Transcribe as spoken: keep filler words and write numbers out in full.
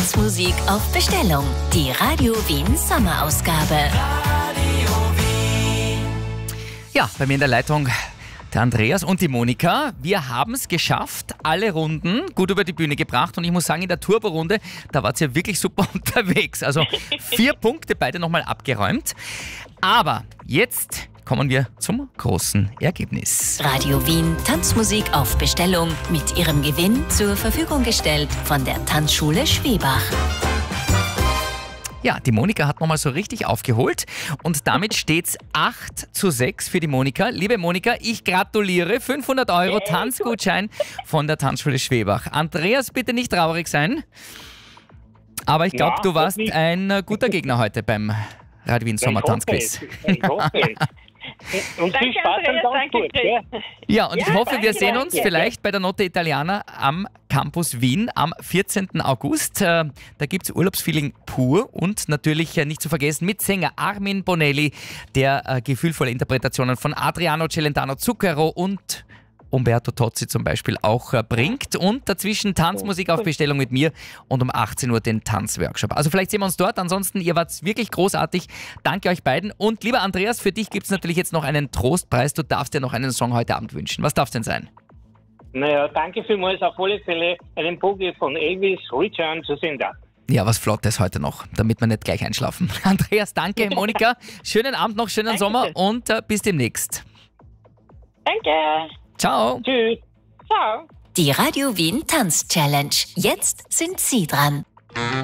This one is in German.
Tanzmusik auf Bestellung. Die Radio Wien Sommerausgabe. Ja, bei mir in der Leitung der Andreas und die Monika. Wir haben es geschafft, alle Runden gut über die Bühne gebracht und ich muss sagen, in der Turbo-Runde, da wart ihr wirklich super unterwegs. Also vier Punkte beide nochmal abgeräumt. Aber jetzt kommen wir zum großen Ergebnis. Radio Wien Tanzmusik auf Bestellung mit ihrem Gewinn zur Verfügung gestellt von der Tanzschule Schwebach. Ja, die Monika hat nochmal so richtig aufgeholt und damit steht's acht zu sechs für die Monika. Liebe Monika, ich gratuliere. fünfhundert Euro Tanzgutschein von der Tanzschule Schwebach. Andreas, bitte nicht traurig sein. Aber ich glaube, Ja, du warst nicht. ein äh, guter Gegner heute beim Radio Wien Sommertanzquiz. Und viel Danke, Spaß beim Andreas, Tanzkurs. danke, Ja. Ja, und ich Ja, hoffe, wir danke, sehen uns danke. vielleicht bei der Notte Italiana am Campus Wien am vierzehnten August. Äh, Da gibt es Urlaubsfeeling pur und natürlich äh, nicht zu vergessen mit Sänger Armin Bonelli, der äh, gefühlvolle Interpretationen von Adriano Celentano, Zucchero und Umberto Tozzi zum Beispiel auch äh, bringt. Und dazwischen Tanzmusik auf Bestellung mit mir und um achtzehn Uhr den Tanzworkshop. Also vielleicht sehen wir uns dort. Ansonsten, ihr wart wirklich großartig. Danke euch beiden. Und lieber Andreas, für dich gibt es natürlich jetzt noch einen Trostpreis. Du darfst dir noch einen Song heute Abend wünschen. Was darf es denn sein? Naja, danke vielmals auf alle Fälle einen Boogie von Elvis, Return to Sender. Ja, was Flottes heute noch, damit wir nicht gleich einschlafen. Andreas, danke. Monika, schönen Abend noch, schönen Sommer und äh, bis demnächst. Danke. Ciao. Tschüss. Ciao. Die Radio Wien Tanz Challenge. Jetzt sind Sie dran.